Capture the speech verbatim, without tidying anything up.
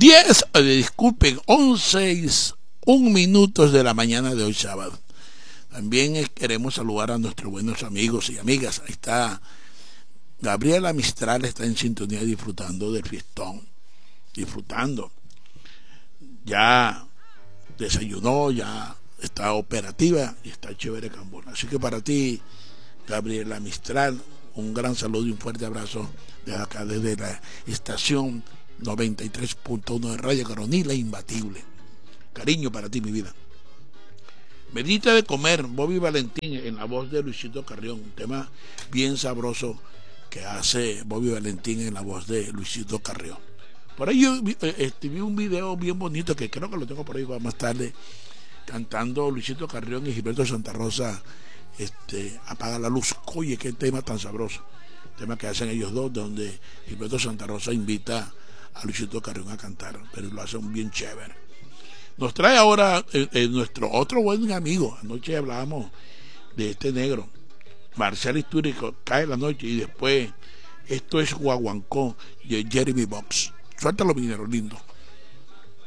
diez, eh, disculpen, once y un minutos de la mañana de hoy sábado. También eh, queremos saludar a nuestros buenos amigos y amigas. Ahí está Gabriela Mistral, está en sintonía disfrutando del fiestón, disfrutando. Ya desayunó, ya está operativa y está chévere Cambona. Así que para ti, Gabriela Mistral, un gran saludo y un fuerte abrazo desde acá, desde la estación noventa y tres punto uno de Radio Coronil, la imbatible. Cariño para ti, mi vida. Medita de comer, Bobby Valentín, en la voz de Luisito Carrión, un tema bien sabroso que hace Bobby Valentín en la voz de Luisito Carrión. Por ahí yo este, vi un video bien bonito que creo que lo tengo por ahí más tarde, cantando Luisito Carrión y Gilberto Santa Rosa, este, Apaga la luz. Oye, qué tema tan sabroso, tema que hacen ellos dos, donde Gilberto Santa Rosa invita a Luisito Carrión a cantar, pero lo hacen bien chévere. Nos trae ahora eh, eh, nuestro otro buen amigo. Anoche hablábamos de este negro, Marcial Histórico, Cae la Noche, y después Esto es Guaguancó de Jeremy Box. Suéltalo, mi dinero lindo.